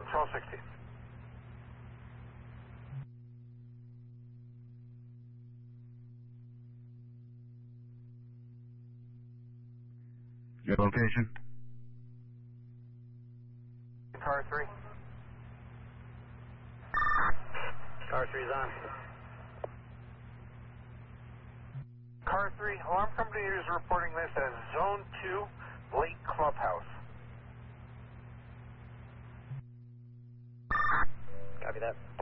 1260. Your location? Car 3. Car 3's on. Car 3, alarm company is reporting this as Zone 2, Lake Clubhouse. Copy that.